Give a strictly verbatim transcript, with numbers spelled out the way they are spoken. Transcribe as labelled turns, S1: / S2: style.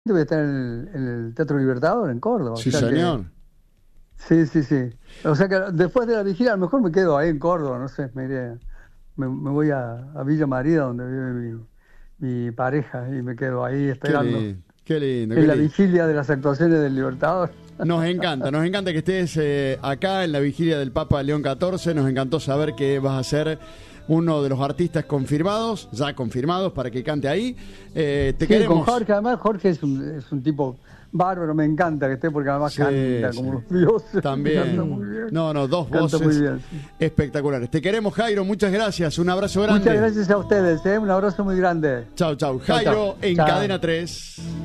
S1: voy a estar en el, en el Teatro Libertador, en Córdoba.
S2: Sí,
S1: o sea
S2: señor.
S1: Que, sí, sí, sí. O sea que después de la vigilia, a lo mejor me quedo ahí en Córdoba, no sé, me iré, me, me voy a, a Villa María, donde vive mi, mi pareja, y me quedo ahí
S2: Qué
S1: esperando
S2: lindo, qué lindo, qué
S1: en la
S2: lindo.
S1: vigilia de las actuaciones del Libertador.
S2: Nos encanta, nos encanta que estés eh, acá en la vigilia del Papa León catorce. Nos encantó saber que vas a ser uno de los artistas confirmados, ya confirmados, para que cante ahí. Eh, te
S1: Sí,
S2: queremos.
S1: con Jorge, además Jorge es un, es un tipo bárbaro, me encanta que esté porque además
S2: Sí,
S1: canta
S2: sí.
S1: como los dioses.
S2: También.
S1: Canta muy bien.
S2: No, no, dos
S1: Canta
S2: voces
S1: muy bien, sí.
S2: espectaculares. Te queremos, Jairo, muchas gracias, un abrazo grande.
S1: Muchas gracias a ustedes, ¿eh? Un abrazo muy grande.
S2: Chau, chau.
S1: Chau,
S2: Jairo
S1: chau.
S2: en
S1: Chau.
S2: Cadena tres.